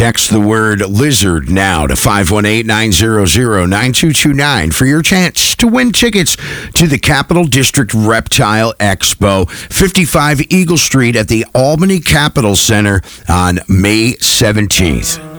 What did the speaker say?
Text the word lizard now to 518-900-9229 for your chance to win tickets to the Capital District Reptile Expo, 55 Eagle Street at the Albany Capitol Center on May 17th.